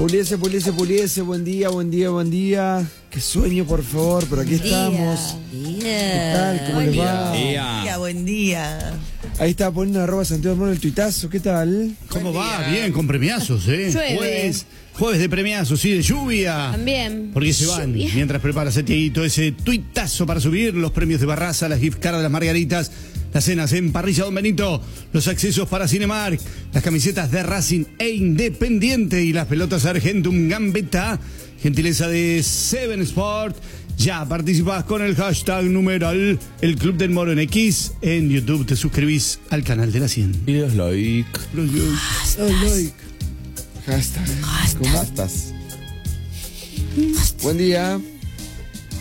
Puliese, buen día. Qué sueño, por favor, pero aquí estamos. ¿Qué tal? ¿Cómo les va? Buen día. Ahí está poniendo @Santiago del Moro el tuitazo, ¿qué tal? ¿Cómo va? Bien, con premiazos, Jueves de premiazos, sí, de lluvia. También. Porque se van, mientras prepara Santiaguito ese tuitazo para subir los premios de Barraza, las gift cards de las Margaritas, las cenas en Parrilla Don Benito, los accesos para Cinemark, las camisetas de Racing e Independiente y las pelotas Argentum Gambetta, gentileza de Seven Sport. Ya participás con el hashtag numeral El Club del Moro en X. En YouTube te suscribís al canal de la 100. Y los like. Hashtag. ¿Cómo estás? Buen día.